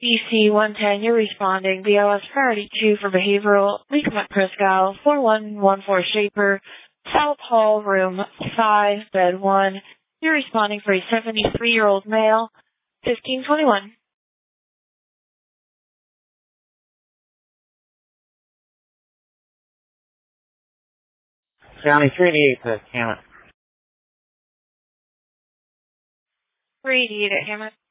BC 110, you're responding. BLS priority 2 for behavioral. Recommit Prescal 4114 Shaper, South Hall, room 5, bed 1. You're responding for a 73-year-old male, 1521. County 388 to Hammett. 388 at Hammett.